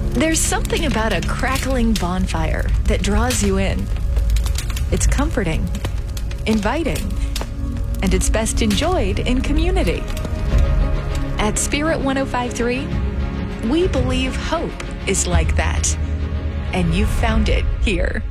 There's something about a crackling bonfire that draws you in. It's comforting, inviting, and it's best enjoyed in community. At Spirit 105.3, we believe hope is like that. And you've found it here.